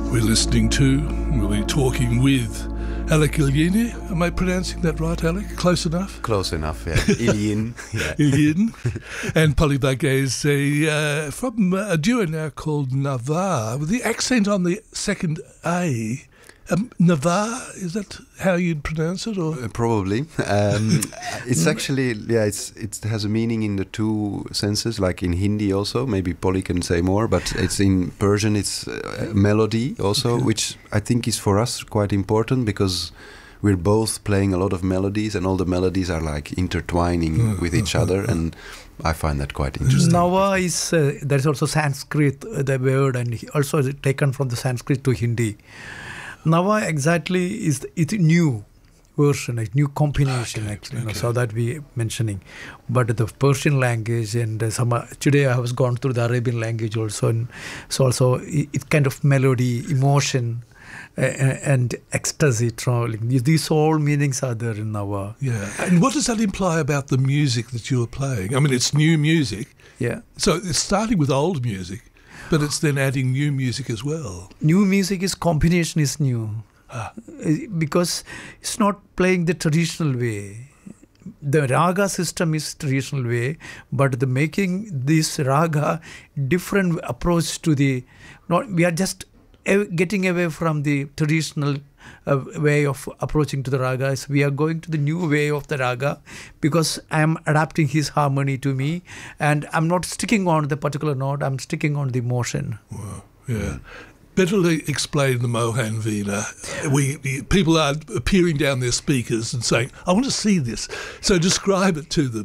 We're listening to, we're talking with Alec Ilyini. Am I pronouncing that right, Alec? Close enough? Close enough, yeah. Ilyin. Yeah. Ilyin. And Polly Borghese from a duo now called Navar, with the accent on the second A. Navar, is that how you'd pronounce it? Or Probably. It's actually, it has a meaning in the two senses, like in Hindi also. Maybe Polly can say more, but it's in Persian, it's melody also, okay, which I think is for us quite important because we're both playing a lot of melodies and all the melodies are like intertwining with each other, and I find that quite interesting. Nava is, there's also Sanskrit, the word, and also taken from the Sanskrit to Hindi. Nava exactly is it's new version, a new combination, actually. Okay. So that we mentioning, but the Persian language and today I was gone through the Arabian language also, and so also it kind of melody, emotion, and ecstasy, traveling. These all meanings are there in Nava. Yeah, and what does that imply about the music that you're playing? I mean, it's new music. Yeah. So it's starting with old music, but it's then adding new music as well. New music is combination is new. Because it's not playing the traditional way. The raga system is traditional way, but the making this raga different approach to the, we are just getting away from the traditional way of approaching to the ragas. We are going to the new way of the raga because I am adapting his harmony to me, and I'm not sticking on the particular note, I'm sticking on the emotion. Wow. Yeah. Better explain the Mohan Veena. People are peering down their speakers and saying, I want to see this. So describe it to them.